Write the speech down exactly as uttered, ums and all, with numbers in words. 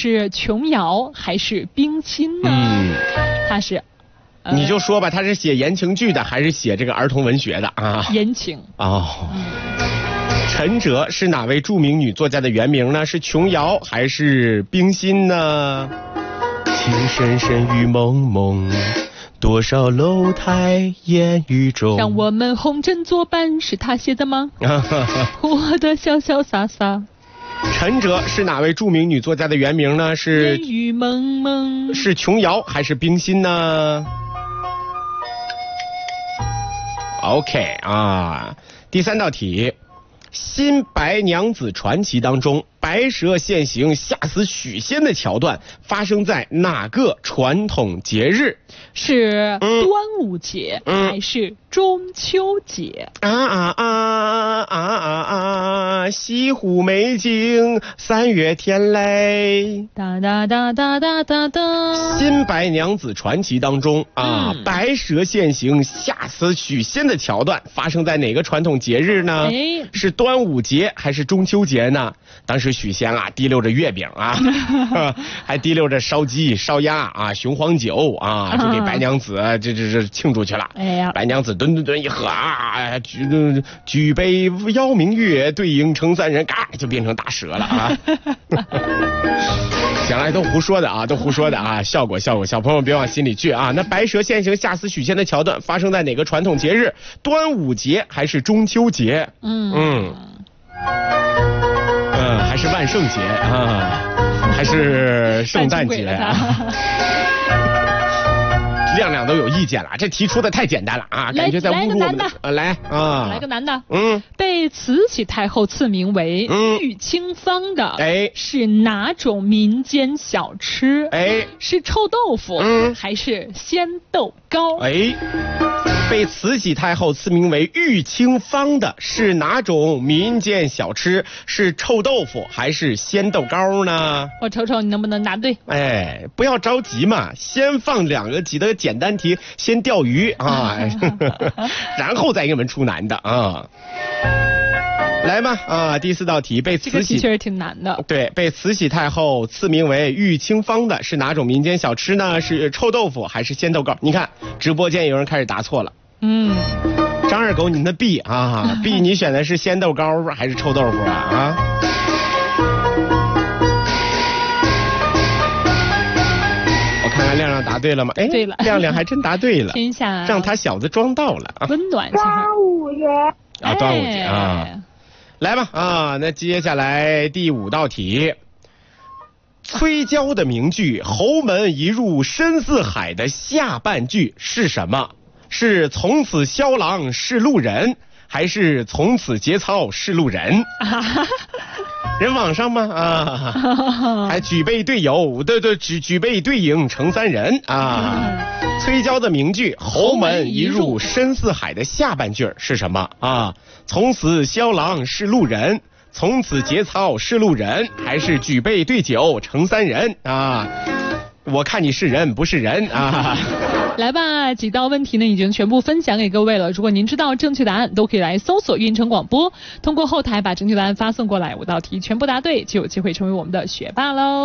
是琼瑶还是冰心呢？ 嗯， 他是。 你就说吧，他是写言情剧的还是写这个儿童文学的啊？ 言情。 哦。陈哲是哪位著名女作家的原名呢？是琼瑶还是冰心呢？情深深雨蒙蒙，多少楼台烟雨中。 让我们红尘作伴，是他写的吗？我的潇潇洒洒。 陈哲是哪位著名女作家的原名呢？是烟雨蒙蒙。 是琼瑶还是冰心呢？ OK 啊，第三道题，新白娘子传奇当中，白蛇现形吓死许仙的桥段发生在哪个传统节日？ 是端午节、嗯、还是中秋节？ 啊啊啊啊啊啊！西湖美景三月天嘞！ 哒哒哒哒哒哒哒。 新白娘子传奇当中啊，嗯、白蛇现形吓死许仙的桥段发生在哪个传统节日呢？哎、是端午节还是中秋节呢？当时许仙啊提溜着月饼啊，还提溜着烧鸡、烧鸭啊、雄黄酒啊，就给白娘子这这这庆祝去了。哎呀，白娘子吨吨吨一喝啊，举举杯邀明月，对影成三人，嘎就变成大蛇了啊！想来都胡说的啊，都胡说的啊，笑果笑果，小朋友别往心里去啊。那白蛇现形吓死许仙的桥段发生在哪个传统节日？端午节还是中秋节？嗯嗯。嗯，还是万圣节啊，还是圣诞节啊？亮亮都有意见了，这题出的太简单了啊，感觉在侮辱我们的。呃，来啊， 来个男的。嗯，被慈禧太后赐名为玉清芳的，哎，是哪种民间小吃？哎，是臭豆腐，嗯，还是鲜豆糕？ 哎。被慈禧太后赐名为玉清芳的是哪种民间小吃？是臭豆腐还是鲜豆糕呢？ 我瞅瞅你能不能答对。 哎，不要着急嘛，先放两个几个简单题，先钓鱼啊，然后再给你们出难的啊。来吧啊，第四道题，被慈禧确实挺难的。 对，被慈禧太后赐名为玉清芳的是哪种民间小吃呢？是臭豆腐还是鲜豆糕？你看直播间有人开始答错了。嗯，张二狗，你的 B 啊 ，B 你选的是鲜豆糕还是臭豆腐啊？啊？我看看亮亮答对了吗？哎， 对了， 亮亮还真答对了。 天下让他小子装到了啊！ 温暖端午节啊，端午节啊。来吧啊，那接下来第五道题，崔娇的名句"侯门一入深似海"的下半句是什么？是从此萧郎是路人，还是从此节操是路人？人网上吗？啊，还举杯对友，对对，举举杯对影成三人啊。崔娇的名句"侯门一入深似海"的下半句是什么啊？从此萧郎是路人，从此节操是路人，还是举杯对酒成三人啊？我看你是人不是人啊！ 来吧，几道问题呢已经全部分享给各位了。如果您知道正确答案，都可以来搜索运城广播，通过后台把正确答案发送过来，五道题全部答对，就有机会成为我们的学霸喽。